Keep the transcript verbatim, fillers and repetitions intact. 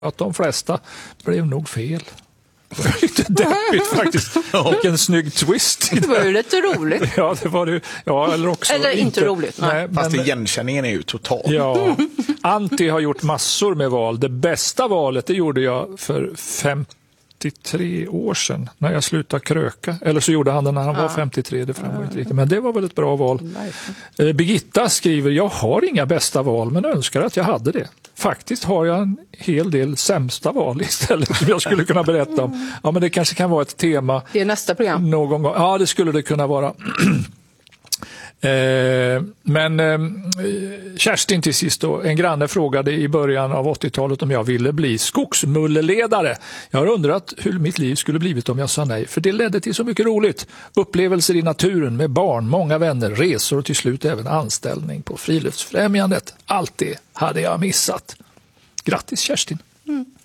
att de flesta blev nog fel. Det var lite deppigt faktiskt. Vilken snygg twist. Det var ju lite roligt. Ja, det var det. Ja, eller också eller inte, inte roligt. Nej, fast men, igenkänningen är ju total. Ja, Antti har gjort massor med val. Det bästa valet det gjorde jag för femtiotre år sedan när jag slutade kröka. Eller så gjorde han det när han ja. var femtiotre, det framgår ja. inte riktigt. Men det var väl ett bra val. Eh, Birgitta skriver, jag har inga bästa val men önskar att jag hade det. Faktiskt har jag en hel del sämsta val istället som jag skulle kunna berätta om. Ja, men det kanske kan vara ett tema. Det är nästa program. Någon gång. Ja, det skulle det kunna vara. eh, men eh, Kerstin till sist då. En granne frågade i början av åttiotalet om jag ville bli skogsmulleledare. Jag har undrat hur mitt liv skulle blivit om jag sa nej. För det ledde till så mycket roligt. Upplevelser i naturen med barn, många vänner, resor och till slut även anställning på Friluftsfrämjandet. Allt det hade jag missat. Grattis Kerstin! Mm.